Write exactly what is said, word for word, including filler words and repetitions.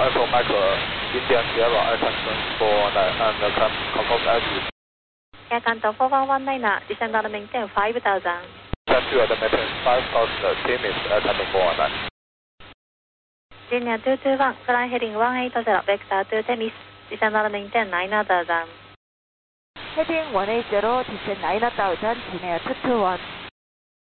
Alpha Micro, Indian Sierra, attention four one nine, and uh, confirm altitude. Yeah, Kanto four one one nine, descend on maintain five thousand. Thank you, at maintain five thousand, team is attention four one nine. Junior two two one, fly heading one eight zero, vector two ten east, descend on maintain nine thousand. Heading one eight zero, descend nine thousand, Junior two two one.